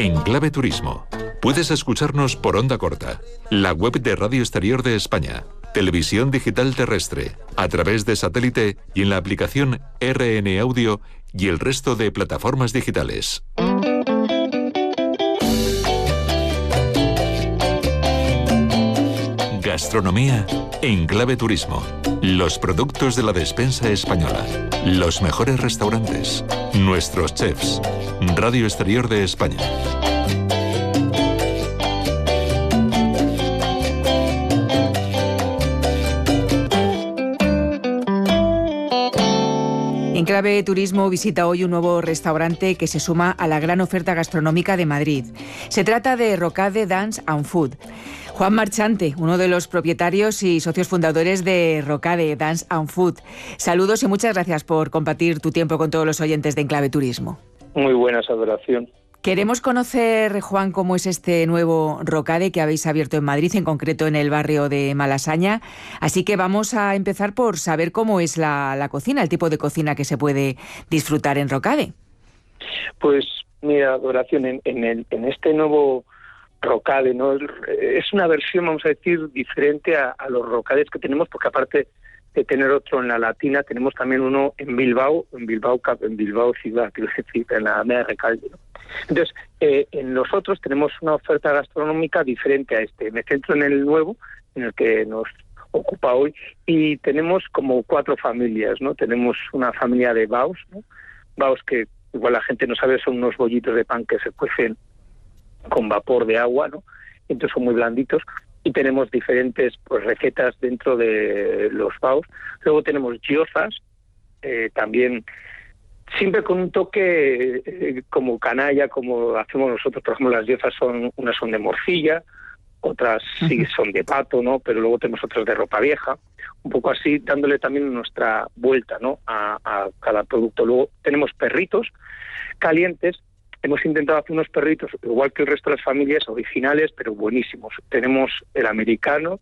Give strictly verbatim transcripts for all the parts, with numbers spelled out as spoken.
En Clave Turismo. Puedes escucharnos por onda corta, la web de Radio Exterior de España, televisión digital terrestre, a través de satélite y en la aplicación R N Audio y el resto de plataformas digitales. Gastronomía en Clave Turismo. Los productos de la despensa española. Los mejores restaurantes. Nuestros chefs. Radio Exterior de España. En Clave Turismo visita hoy un nuevo restaurante que se suma a la gran oferta gastronómica de Madrid. Se trata de Rocade Dance and Food. Juan Marchante, uno de los propietarios y socios fundadores de Rocade Dance and Food. Saludos y muchas gracias por compartir tu tiempo con todos los oyentes de En Clave Turismo. Muy buenas, adoración. Queremos conocer, Juan, cómo es este nuevo Rocade que habéis abierto en Madrid, en concreto en el barrio de Malasaña. Así que vamos a empezar por saber cómo es la, la cocina, el tipo de cocina que se puede disfrutar en Rocade. Pues mira, adoración, en, en, el, en este nuevo Rocade, ¿no? Es una versión, vamos a decir, diferente a, a los Rocades que tenemos, porque aparte de tener otro en la Latina, tenemos también uno en Bilbao, en Bilbao, en Bilbao ciudad, quiero decir, en la Alameda de Recalde, ¿no? Entonces, eh, en los otros tenemos una oferta gastronómica diferente a este. Me centro en el nuevo, en el que nos ocupa hoy, y tenemos como cuatro familias, ¿no? Tenemos una familia de baos, ¿no? Baos que igual la gente no sabe, son unos bollitos de pan que se cuecen con vapor de agua, ¿no? Entonces son muy blanditos. Y tenemos diferentes pues recetas dentro de los baos. Luego tenemos gyozas, eh, también siempre con un toque eh, como canalla, como hacemos nosotros. Por ejemplo, las gyozas son, unas son de morcilla, otras sí son de pato, ¿no? Pero luego tenemos otras de ropa vieja, un poco así, dándole también nuestra vuelta, ¿no? a, a cada producto. Luego tenemos perritos calientes. Hemos intentado hacer unos perritos, igual que el resto de las familias, originales, pero buenísimos. Tenemos el americano,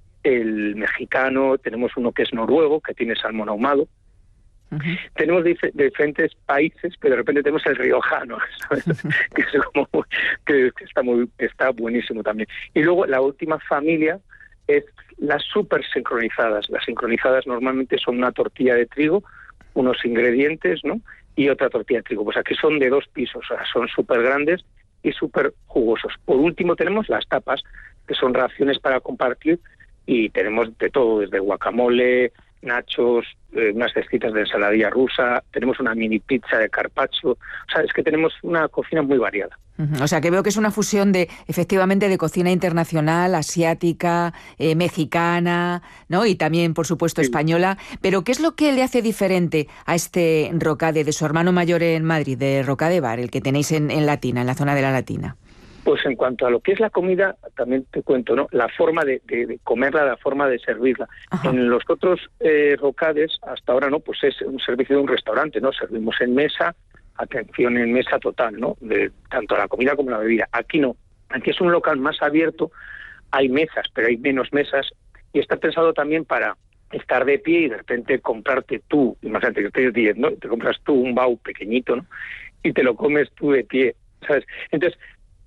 el mexicano, tenemos uno que es noruego, que tiene salmón ahumado. Uh-huh. Tenemos dif- diferentes países, pero de repente tenemos el riojano, ¿sabes? Uh-huh. que, es como, que está, muy, está buenísimo también. Y luego la última familia es las súper sincronizadas. Las sincronizadas normalmente son una tortilla de trigo, unos ingredientes, ¿no? Y otra tortilla de trigo. Pues aquí son de dos pisos, o sea, son súper grandes y súper jugosos. Por último tenemos las tapas, que son raciones para compartir, y tenemos de todo, desde guacamole, nachos, eh, unas cestitas de ensaladilla rusa, tenemos una mini pizza de carpaccio. O sea, es que tenemos una cocina muy variada. Uh-huh. O sea, que veo que es una fusión de, efectivamente, de cocina internacional, asiática, eh, mexicana, ¿no? Y también, por supuesto, sí, española. Pero, ¿qué es lo que le hace diferente a este Rocade de su hermano mayor en Madrid, de Rocade Bar, el que tenéis en, en Latina, en la zona de la Latina? Pues en cuanto a lo que es la comida, también te cuento, ¿no? La forma de, de, de comerla, la forma de servirla. Ajá. En los otros eh, Rocades, hasta ahora, ¿no? Pues es un servicio de un restaurante, ¿no? Servimos en mesa, atención en mesa total, ¿no? De tanto la comida como la bebida. Aquí no. Aquí es un local más abierto, hay mesas, pero hay menos mesas, y está pensado también para estar de pie y de repente comprarte tú, imagínate que estés diez, ¿no? Te compras tú un bao pequeñito, ¿no? Y te lo comes tú de pie, ¿sabes? Entonces,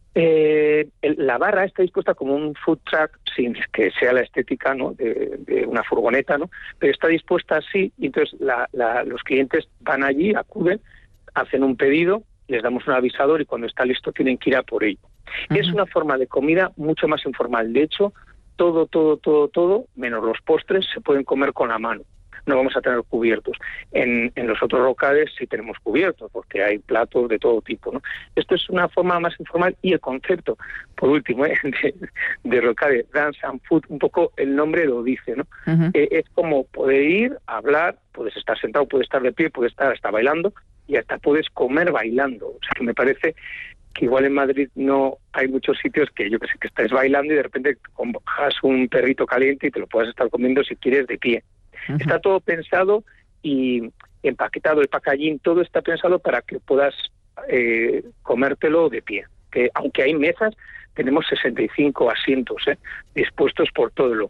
Eh, el, la barra está dispuesta como un food truck, sin que sea la estética, ¿no? de, de una furgoneta, ¿no? Pero está dispuesta así, y entonces la, la, los clientes van allí, acuden, hacen un pedido, les damos un avisador y cuando está listo tienen que ir a por ello. Uh-huh. Es una forma de comida mucho más informal. De hecho, todo, todo, todo, todo, menos los postres, se pueden comer con la mano. No vamos a tener cubiertos. En, en los otros Rocades sí tenemos cubiertos, porque hay platos de todo tipo, ¿no? Esto es una forma más informal, y el concepto, por último, ¿eh? de, de Rocade Dance and Food, un poco el nombre lo dice, ¿no? Uh-huh. Eh, es como poder ir, hablar, puedes estar sentado, puedes estar de pie, puedes estar hasta bailando, y hasta puedes comer bailando. O sea, que me parece que igual en Madrid no hay muchos sitios que yo que sé, que estés bailando y de repente cojas un perrito caliente y te lo puedas estar comiendo si quieres de pie. Uh-huh. Está todo pensado y empaquetado, el packaging, todo está pensado para que puedas eh, comértelo de pie. Que aunque hay mesas, tenemos sesenta y cinco asientos eh, dispuestos por todo el local.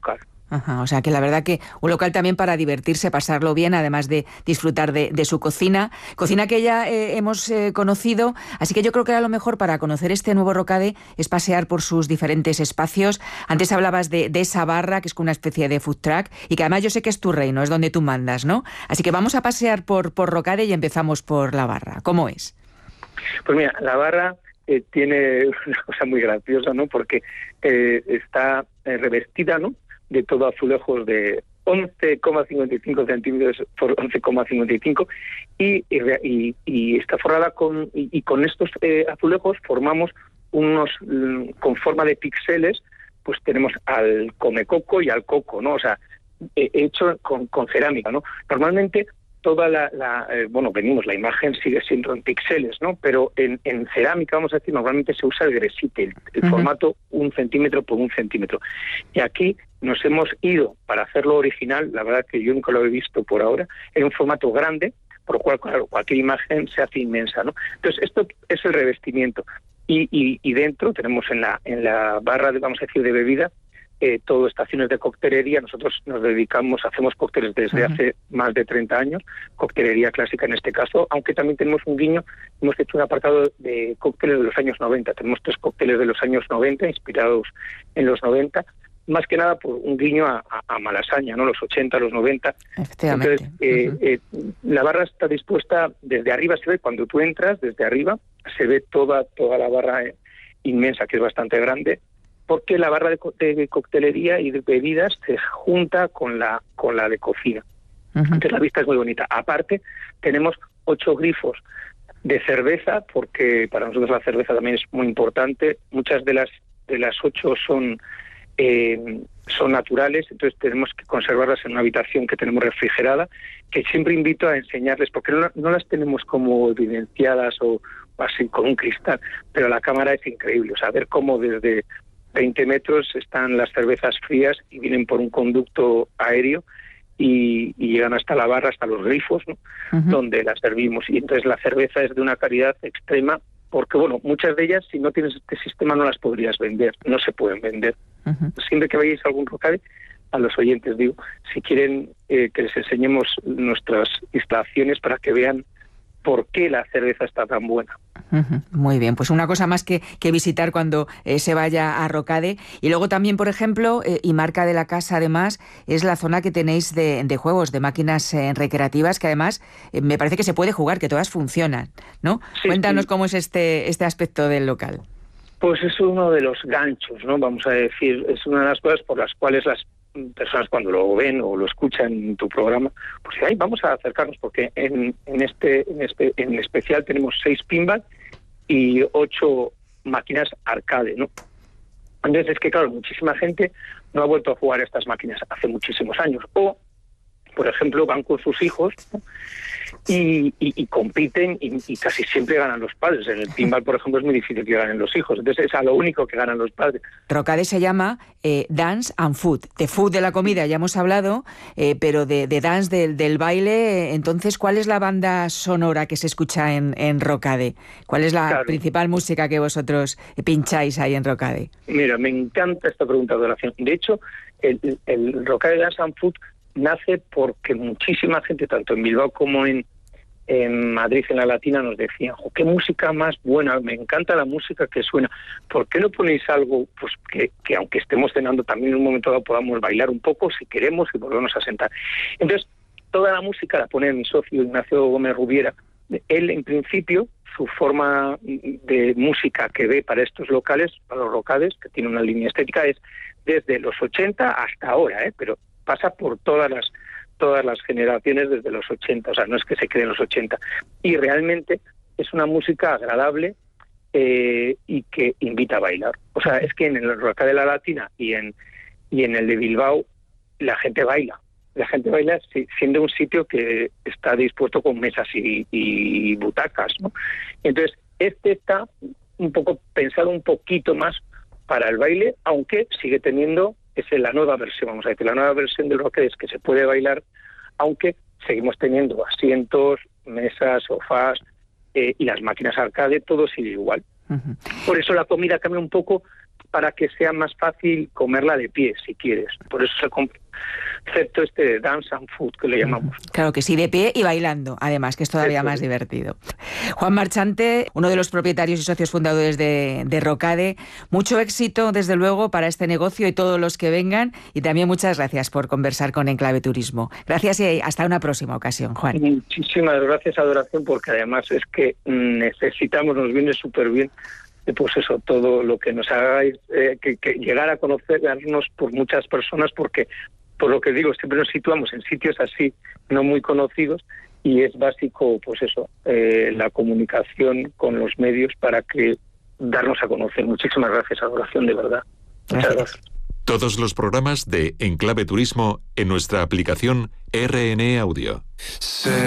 Ajá, o sea que la verdad que un local también para divertirse, pasarlo bien, además de disfrutar de, de su cocina, cocina que ya eh, hemos eh, conocido, así que yo creo que a lo mejor para conocer este nuevo Rocade es pasear por sus diferentes espacios. Antes hablabas de, de esa barra, que es como una especie de food truck, y que además yo sé que es tu reino, es donde tú mandas, ¿no? Así que vamos a pasear por, por Rocade y empezamos por la barra. ¿Cómo es? Pues mira, la barra eh, tiene una cosa muy graciosa, ¿no? Porque eh, está eh, revestida, ¿no?, de todo azulejos de once coma cincuenta y cinco centímetros por once coma cincuenta y cinco y, y, y está forrada con y, y con estos eh, azulejos formamos unos con forma de píxeles, pues tenemos al comecoco y al coco, ¿no? O sea, eh, hecho con, con cerámica, ¿no? Normalmente toda la, la eh, bueno, venimos, la imagen sigue siendo en píxeles, ¿no? Pero en, en cerámica, vamos a decir, normalmente se usa el gresite, el, el uh-huh. formato un centímetro por un centímetro. Y aquí nos hemos ido, para hacerlo original, la verdad que yo nunca lo he visto por ahora, en un formato grande, por lo cual, claro, cualquier imagen se hace inmensa, ¿no? Entonces, esto es el revestimiento. Y, y, y dentro tenemos en la, en la barra, de, vamos a decir, de bebida, Eh, todo estaciones de coctelería. Nosotros nos dedicamos, hacemos cócteles desde uh-huh. hace más de treinta años, coctelería clásica en este caso, aunque también tenemos un guiño, hemos hecho un apartado de cócteles de los años noventa, tenemos tres cócteles de los años noventa, inspirados en los noventa, más que nada por un guiño a, a, a Malasaña, ¿no? Los ochenta, los noventa. Entonces, eh, uh-huh. eh, la barra está dispuesta, desde arriba se ve, cuando tú entras, desde arriba, se ve toda, toda la barra eh, inmensa, que es bastante grande, porque la barra de, co- de coctelería y de bebidas se junta con la con la de cocina. Uh-huh. Entonces la vista es muy bonita. Aparte, tenemos ocho grifos de cerveza, porque para nosotros la cerveza también es muy importante. Muchas de las de las ocho son eh, son naturales, entonces tenemos que conservarlas en una habitación que tenemos refrigerada, que siempre invito a enseñarles, porque no, no las tenemos como evidenciadas o así con un cristal, pero la cámara es increíble, o sea, ver cómo desde veinte metros están las cervezas frías y vienen por un conducto aéreo y, y llegan hasta la barra, hasta los grifos, ¿no? Uh-huh. Donde las servimos. Y entonces la cerveza es de una calidad extrema, porque bueno, muchas de ellas, si no tienes este sistema, no las podrías vender, no se pueden vender. Uh-huh. Siempre que vayáis a algún Rocade, a los oyentes digo, si quieren eh, que les enseñemos nuestras instalaciones para que vean por qué la cerveza está tan buena. Muy bien, pues una cosa más que, que visitar cuando eh, se vaya a Rocade. Y luego también, por ejemplo, eh, y marca de la casa además, es la zona que tenéis de, de juegos, de máquinas eh, recreativas, que además eh, me parece que se puede jugar, que todas funcionan, ¿no? Sí, Cuéntanos sí. cómo es este, este aspecto del local. Pues es uno de los ganchos, ¿no? Vamos a decir, es una de las cosas por las cuales las personas cuando lo ven o lo escuchan en tu programa, pues ahí vamos a acercarnos, porque en, en este en este en especial tenemos seis pinball y ocho máquinas arcade, ¿no? Entonces es que claro, muchísima gente no ha vuelto a jugar a estas máquinas hace muchísimos años, o por ejemplo van con sus hijos, ¿no? Y, y, y compiten y, y casi siempre ganan los padres. En el pinball, por ejemplo, es muy difícil que ganen los hijos. Entonces es a lo único que ganan los padres. Rocade se llama eh, Dance and Food. De food de la comida ya hemos hablado, eh, pero de, de dance, del, del baile. Entonces, ¿cuál es la banda sonora que se escucha en, en Rocade? ¿Cuál es la claro. principal música que vosotros pincháis ahí en Rocade? Mira, me encanta esta pregunta de oración. De hecho, el, el Rocade Dance and Food nace porque muchísima gente, tanto en Bilbao como en, en Madrid, en la Latina, nos decían, jo, qué música más buena, me encanta la música que suena, ¿por qué no ponéis algo pues que, que aunque estemos cenando también en un momento dado podamos bailar un poco si queremos y volvernos a sentar? Entonces, toda la música la pone mi socio Ignacio Gómez Rubiera. Él, en principio, su forma de música que ve para estos locales, para los Rocades, que tiene una línea estética, es desde los ochenta hasta ahora, ¿eh? pero pasa por todas las todas las generaciones desde los ochenta, o sea, no es que se cree en los ochenta. Y realmente es una música agradable eh, y que invita a bailar. O sea, es que en el Rocade de la Latina y en y en el de Bilbao la gente baila. La gente baila siendo un sitio que está dispuesto con mesas y, y butacas, ¿no? Entonces, este está un poco pensado un poquito más para el baile, aunque sigue teniendo es la nueva versión, vamos a decir, la nueva versión del Rocade es que se puede bailar, aunque seguimos teniendo asientos, mesas, sofás eh, y las máquinas arcade, todo sigue igual. Uh-huh. Por eso la comida cambia un poco para que sea más fácil comerla de pie, si quieres. Por eso se concepto este de dance and food, que le llamamos. Claro que sí, de pie y bailando, además, que es todavía más divertido. Juan Marchante, uno de los propietarios y socios fundadores de, de Rocade, mucho éxito, desde luego, para este negocio y todos los que vengan, y también muchas gracias por conversar con Enclave Turismo. Gracias y hasta una próxima ocasión, Juan. Muchísimas gracias, Adoración, porque además es que necesitamos, nos viene súper bien, pues eso, todo lo que nos hagáis, eh, que, que llegar a conocernos por muchas personas, porque por lo que digo, siempre nos situamos en sitios así, no muy conocidos, y es básico, pues eso, eh, la comunicación con los medios para que darnos a conocer. Muchísimas gracias, Adoración, de verdad. Muchas gracias. gracias. Todos los programas de Enclave Turismo en nuestra aplicación R N E Audio.